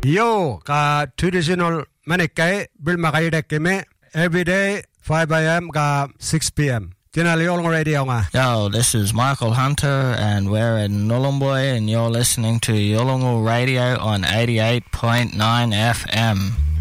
Yo, ka traditional manikai bil makai dekeme every day 5 a.m. ka 6 p.m. Tinali Yolong Radio nga. Yo, this is Michael Hunter and we're in Nhulunbuy and you're listening to Yolongu Radio on 88.9 FM.